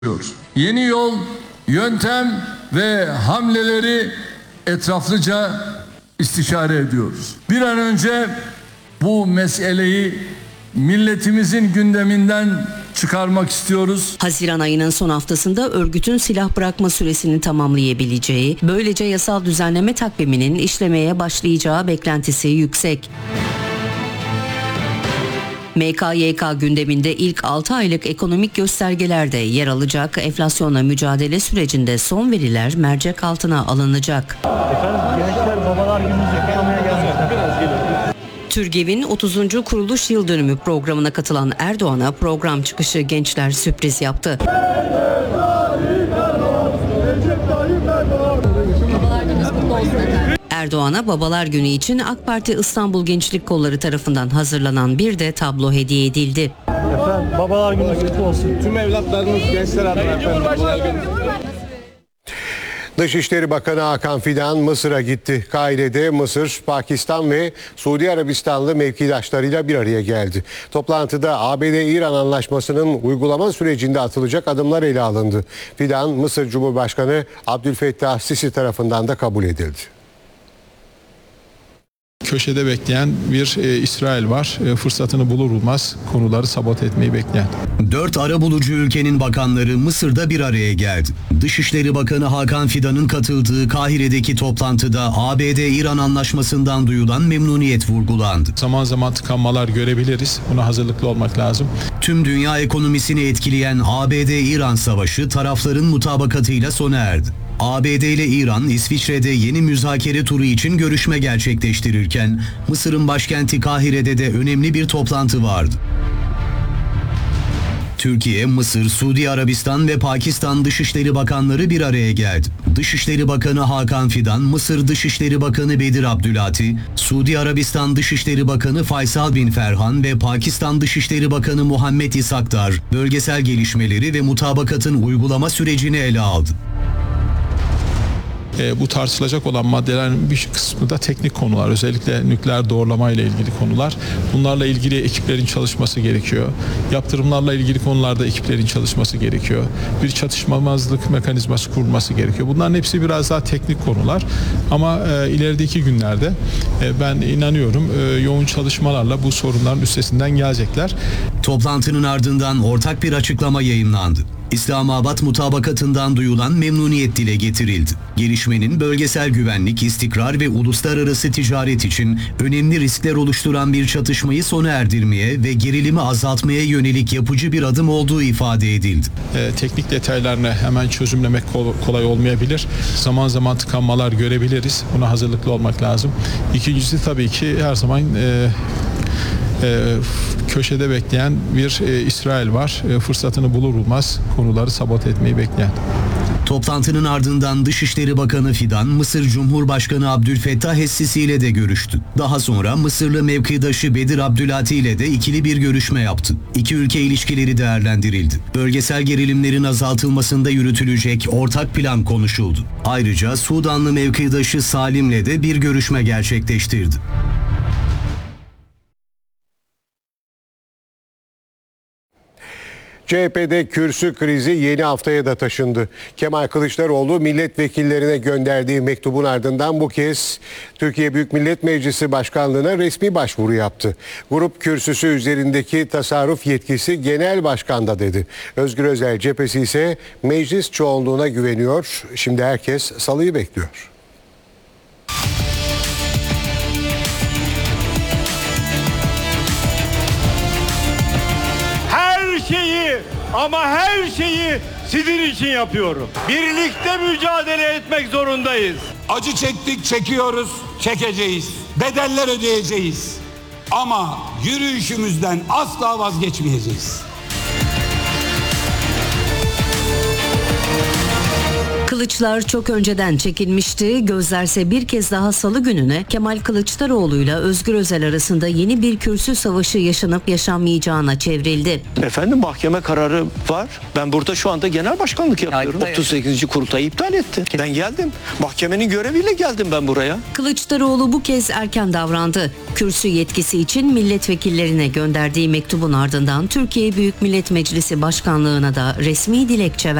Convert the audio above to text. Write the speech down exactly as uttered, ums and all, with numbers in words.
Yeni yol, yöntem ve hamleleri etraflıca istişare ediyoruz. Bir an önce bu meseleyi milletimizin gündeminden çıkarmak istiyoruz. Haziran ayının son haftasında örgütün silah bırakma süresini tamamlayabileceği, böylece yasal düzenleme takviminin işlemeye başlayacağı beklentisi yüksek. M K Y K gündeminde ilk altı aylık ekonomik göstergelerde yer alacak, enflasyonla mücadele sürecinde son veriler mercek altına alınacak. Efendim, gençler babalar gününüzü kutlamaya gelmişler. Biraz gelin. TÜRGEV'in otuzuncu kuruluş yıl dönümü programına katılan Erdoğan'a program çıkışı gençler sürpriz yaptı. Erdoğan'a Babalar Günü için AK Parti İstanbul Gençlik Kolları tarafından hazırlanan bir de tablo hediye edildi. Efendim, babalar gününüz kutlu olsun. Tüm evlatlarınız gençler adına efendim. Babalar gününüz. Dışişleri Bakanı Hakan Fidan Mısır'a gitti. Kahire'de Mısır, Pakistan ve Suudi Arabistanlı mevkidaşlarıyla bir araya geldi. Toplantıda A B D-İran anlaşmasının uygulama sürecinde atılacak adımlar ele alındı. Fidan, Mısır Cumhurbaşkanı Abdülfettah Sisi tarafından da kabul edildi. Köşede bekleyen bir e, İsrail var. E, fırsatını bulur bulmaz konuları sabote etmeyi bekleyen. Dört arabulucu ülkenin bakanları Mısır'da bir araya geldi. Dışişleri Bakanı Hakan Fidan'ın katıldığı Kahire'deki toplantıda A B D-İran anlaşmasından duyulan memnuniyet vurgulandı. Zaman zaman tıkanmalar görebiliriz. Buna hazırlıklı olmak lazım. Tüm dünya ekonomisini etkileyen A B D-İran savaşı tarafların mutabakatıyla sona erdi. A B D ile İran, İsviçre'de yeni müzakere turu için görüşme gerçekleştirirken, Mısır'ın başkenti Kahire'de de önemli bir toplantı vardı. Türkiye, Mısır, Suudi Arabistan ve Pakistan Dışişleri Bakanları bir araya geldi. Dışişleri Bakanı Hakan Fidan, Mısır Dışişleri Bakanı Bedir Abdülati, Suudi Arabistan Dışişleri Bakanı Faysal bin Ferhan ve Pakistan Dışişleri Bakanı Muhammed İsakdar, bölgesel gelişmeleri ve mutabakatın uygulama sürecini ele aldı. E, bu tartışılacak olan maddelerin bir kısmı da teknik konular. Özellikle nükleer doğrulama ile ilgili konular. Bunlarla ilgili ekiplerin çalışması gerekiyor. Yaptırımlarla ilgili konularda ekiplerin çalışması gerekiyor. Bir çatışmamazlık mekanizması kurulması gerekiyor. Bunların hepsi biraz daha teknik konular. Ama e, ilerideki günlerde e, ben inanıyorum e, yoğun çalışmalarla bu sorunların üstesinden gelecekler. Toplantının ardından ortak bir açıklama yayımlandı. İslamabad mutabakatından duyulan memnuniyet dile getirildi. Gelişmenin bölgesel güvenlik, istikrar ve uluslararası ticaret için önemli riskler oluşturan bir çatışmayı sona erdirmeye ve gerilimi azaltmaya yönelik yapıcı bir adım olduğu ifade edildi. E, teknik detaylarını hemen çözümlemek kolay olmayabilir. Zaman zaman tıkanmalar görebiliriz. Buna hazırlıklı olmak lazım. İkincisi tabii ki her zaman e, e, köşede bekleyen bir e, İsrail var. E, fırsatını bulur bulmaz konuları sabote etmeyi bekleyen. Toplantının ardından Dışişleri Bakanı Fidan, Mısır Cumhurbaşkanı Abdülfettah Es-Sisi ile de görüştü. Daha sonra Mısırlı mevkidaşı Bedir Abdülati ile de ikili bir görüşme yaptı. İki ülke ilişkileri değerlendirildi. Bölgesel gerilimlerin azaltılmasında yürütülecek ortak plan konuşuldu. Ayrıca Sudanlı mevkidaşı Salim'le de bir görüşme gerçekleştirdi. C H P'de kürsü krizi yeni haftaya da taşındı. Kemal Kılıçdaroğlu milletvekillerine gönderdiği mektubun ardından bu kez Türkiye Büyük Millet Meclisi Başkanlığı'na resmi başvuru yaptı. Grup kürsüsü üzerindeki tasarruf yetkisi genel başkanda dedi. Özgür Özel cephesi ise meclis çoğunluğuna güveniyor. Şimdi herkes salıyı bekliyor. Ama her şeyi sizin için yapıyorum. Birlikte mücadele etmek zorundayız. Acı çektik, çekiyoruz, çekeceğiz. Bedeller ödeyeceğiz. Ama yürüyüşümüzden asla vazgeçmeyeceğiz. Kılıçlar çok önceden çekilmişti. Gözlerse bir kez daha salı gününe Kemal Kılıçdaroğlu'yla Özgür Özel arasında yeni bir kürsü savaşı yaşanıp yaşanmayacağına çevrildi. Efendim mahkeme kararı var. Ben burada şu anda genel başkanlık yapıyorum. otuz sekizinci kurultayı iptal etti. Ben geldim. Mahkemenin göreviyle geldim ben buraya. Kılıçdaroğlu bu kez erken davrandı. Kürsü yetkisi için milletvekillerine gönderdiği mektubun ardından Türkiye Büyük Millet Meclisi Başkanlığı'na da resmi dilekçe verdi.